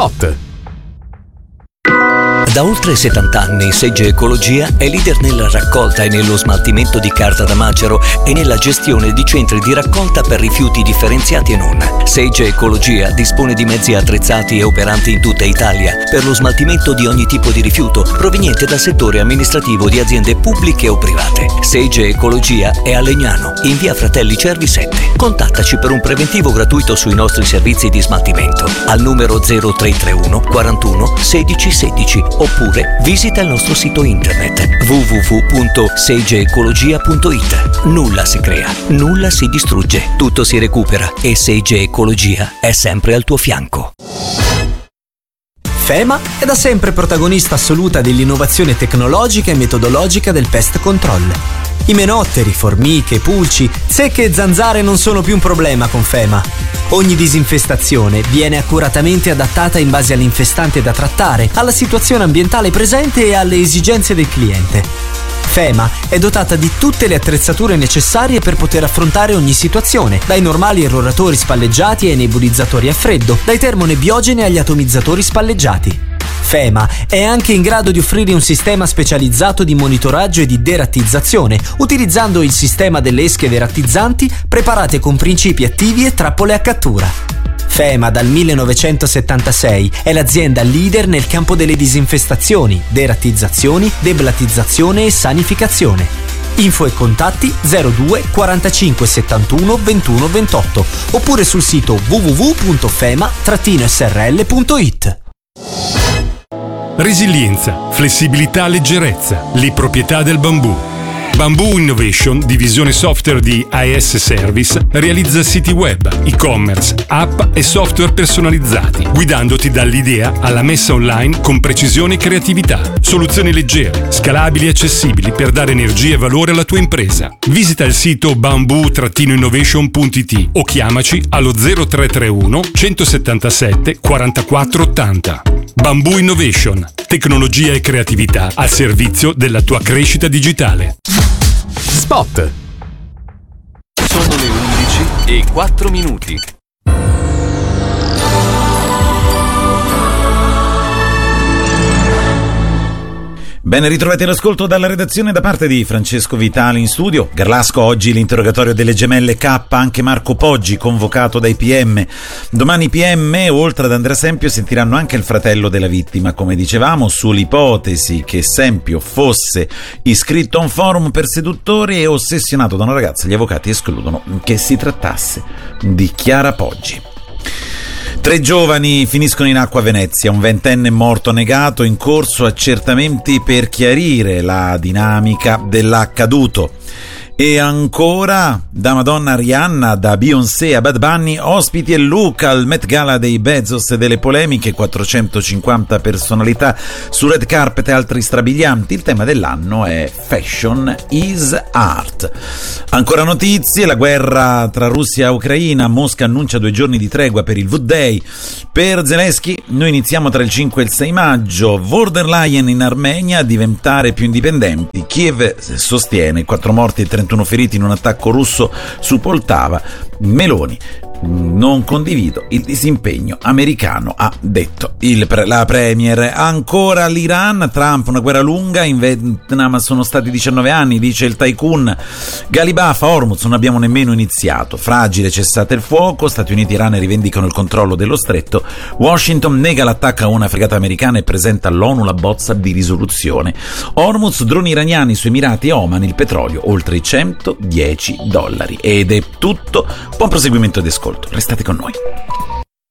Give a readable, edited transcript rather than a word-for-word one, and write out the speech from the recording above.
Spot. Da oltre 70 anni Sage Ecologia è leader nella raccolta e nello smaltimento di carta da macero e nella gestione di centri di raccolta per rifiuti differenziati e non. Sage Ecologia dispone di mezzi attrezzati e operanti in tutta Italia per lo smaltimento di ogni tipo di rifiuto proveniente dal settore amministrativo di aziende pubbliche o private. Sage Ecologia è a Legnano, in via Fratelli Cervi 7. Contattaci per un preventivo gratuito sui nostri servizi di smaltimento al numero 0331 41 16 16 oppure visita il nostro sito internet www.sageecologia.it. Nulla si crea, nulla si distrugge, tutto si recupera e Sage Ecologia è sempre al tuo fianco. FEMA è da sempre protagonista assoluta dell'innovazione tecnologica e metodologica del pest control. I menotteri, formiche, pulci, zecche e zanzare non sono più un problema con FEMA. Ogni disinfestazione viene accuratamente adattata in base all'infestante da trattare, alla situazione ambientale presente e alle esigenze del cliente. FEMA è dotata di tutte le attrezzature necessarie per poter affrontare ogni situazione, dai normali irroratori spalleggiati ai nebulizzatori a freddo, dai termonebbiogeni agli atomizzatori spalleggiati. FEMA è anche in grado di offrire un sistema specializzato di monitoraggio e di derattizzazione, utilizzando il sistema delle esche derattizzanti preparate con principi attivi e trappole a cattura. FEMA dal 1976 è l'azienda leader nel campo delle disinfestazioni, derattizzazioni, deblattizzazione e sanificazione. Info e contatti 02 45 71 21 28 oppure sul sito www.fema-srl.it. Resilienza, flessibilità, leggerezza, le proprietà del bambù. Bamboo Innovation, divisione software di AS Service, realizza siti web, e-commerce, app e software personalizzati, guidandoti dall'idea alla messa online con precisione e creatività. Soluzioni leggere, scalabili e accessibili per dare energia e valore alla tua impresa. Visita il sito bamboo-innovation.it o chiamaci allo 0331 177 44 80. Bamboo Innovation, tecnologia e creatività al servizio della tua crescita digitale. Spot. Sono le 11:04. Ben ritrovati all'ascolto dalla redazione da parte di Francesco Vitali in studio. Garlasco, oggi l'interrogatorio delle gemelle K, anche Marco Poggi convocato dai PM. Domani PM, oltre ad Andrea Sempio, sentiranno anche il fratello della vittima, come dicevamo, sull'ipotesi che Sempio fosse iscritto a un forum per seduttori e ossessionato da una ragazza. Gli avvocati escludono che si trattasse di Chiara Poggi. 3 giovani finiscono in acqua a Venezia, un 20enne morto negato, in corso accertamenti per chiarire la dinamica dell'accaduto. E ancora, da Madonna Rihanna, da Beyoncé a Bad Bunny, ospiti e look al Met Gala dei Bezos e delle polemiche, 450 personalità su red carpet e altri strabilianti. Il tema dell'anno è Fashion is Art. Ancora notizie, la guerra tra Russia e Ucraina, Mosca annuncia 2 giorni di tregua per il V-Day. Per Zelensky, noi iniziamo tra il 5 e il 6 maggio, von der Leyen in Armenia a diventare più indipendenti, Kiev sostiene 4 morti e 31 feriti in un attacco russo su Poltava. Meloni: non condivido il disimpegno americano, ha detto la premier. Ancora l'Iran, Trump, una guerra lunga, in Vietnam sono stati 19 anni, dice il tycoon. Galibafa, Hormuz, non abbiamo nemmeno iniziato, fragile cessate il fuoco, Stati Uniti e Iran rivendicano il controllo dello stretto, Washington nega l'attacco a una fregata americana e presenta all'ONU la bozza di risoluzione. Hormuz, droni iraniani su Emirati e Oman, il petrolio oltre i $110. Ed è tutto, buon proseguimento di ascolto. Restate con noi.